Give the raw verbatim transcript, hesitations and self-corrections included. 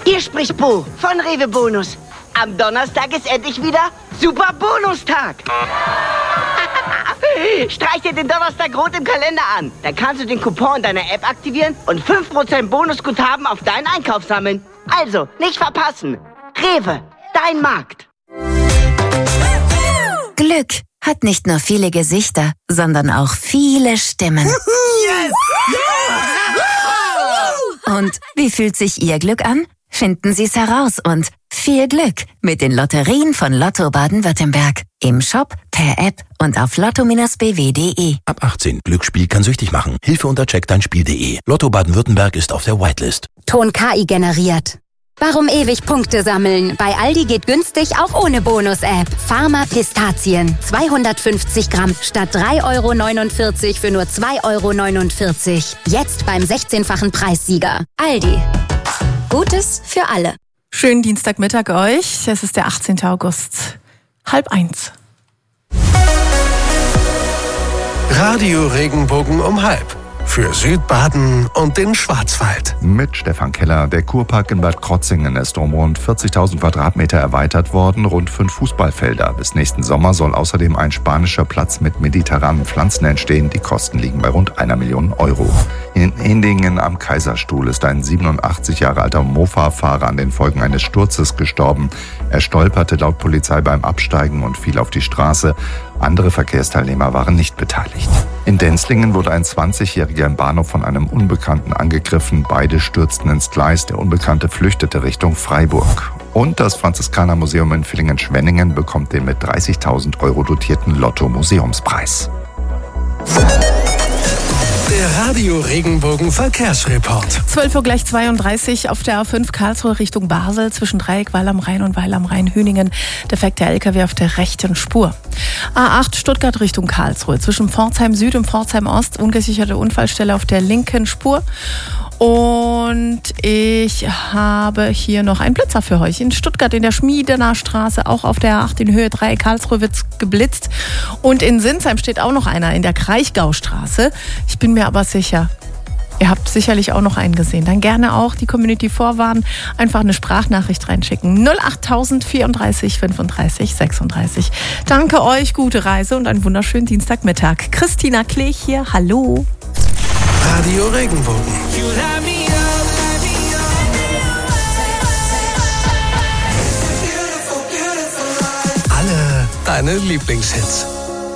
Hier spricht Bo von Rewe Bonus. Am Donnerstag ist endlich wieder Super Bonustag. Streich dir den Donnerstag rot im Kalender an. Dann kannst du den Coupon in deiner App aktivieren und fünf Prozent Bonusguthaben auf deinen Einkauf sammeln. Also, nicht verpassen. Rewe, dein Markt. Glück hat nicht nur viele Gesichter, sondern auch viele Stimmen. Yes! Und wie fühlt sich Ihr Glück an? Finden Sie es heraus und viel Glück mit den Lotterien von Lotto Baden-Württemberg. Im Shop, per App und auf lotto b w punkt de. Ab achtzehn. Glücksspiel kann süchtig machen. Hilfe unter check dein spiel punkt de. Lotto Baden-Württemberg ist auf der Whitelist. Ton K I generiert. Warum ewig Punkte sammeln? Bei Aldi geht günstig auch ohne Bonus-App. Pharma Pistazien. zweihundertfünfzig Gramm statt drei Euro neunundvierzig für nur zwei Euro neunundvierzig. Jetzt beim sechzehnfachen Preissieger. Aldi. Gutes für alle. Schönen Dienstagmittag euch. Es ist der achtzehnten August. Halb eins. Radio Regenbogen um halb. Für Südbaden und den Schwarzwald. Mit Stefan Keller. Der Kurpark in Bad Krotzingen ist um rund vierzigtausend Quadratmeter erweitert worden, rund fünf Fußballfelder. Bis nächsten Sommer soll außerdem ein spanischer Platz mit mediterranen Pflanzen entstehen. Die Kosten liegen bei rund einer Million Euro. In Endingen am Kaiserstuhl ist ein siebenundachtzig Jahre alter Mofa-Fahrer an den Folgen eines Sturzes gestorben. Er stolperte laut Polizei beim Absteigen und fiel auf die Straße. Andere Verkehrsteilnehmer waren nicht beteiligt. In Denzlingen wurde ein zwanzigjähriger im Bahnhof von einem Unbekannten angegriffen. Beide stürzten ins Gleis. Der Unbekannte flüchtete Richtung Freiburg. Und das Franziskanermuseum in Villingen-Schwenningen bekommt den mit dreißigtausend Euro dotierten Lotto-Museumspreis. Der Radio Regenbogen Verkehrsreport. zwölf Uhr gleich zweiunddreißig auf der A fünf Karlsruhe Richtung Basel zwischen Dreieck, Weil am Rhein und Weil am Rhein-Hüningen. Defekter L K W auf der rechten Spur. A acht Stuttgart Richtung Karlsruhe zwischen Pforzheim Süd und Pforzheim Ost. Ungesicherte Unfallstelle auf der linken Spur. Und ich habe hier noch einen Blitzer für euch. In Stuttgart in der Schmiedener Straße, auch auf der A acht in Höhe drei Karlsruhe wird's geblitzt. Und in Sinsheim steht auch noch einer in der Kraichgaustraße. Ich bin mir aber sicher, ihr habt sicherlich auch noch einen gesehen. Dann gerne auch die Community vorwarnen. Einfach eine Sprachnachricht reinschicken. null achttausend vierunddreißig fünfunddreißig sechsunddreißig. Danke euch, gute Reise und einen wunderschönen Dienstagmittag. Christina Klech hier, hallo. Radio Regenbogen. Alle deine Lieblingshits.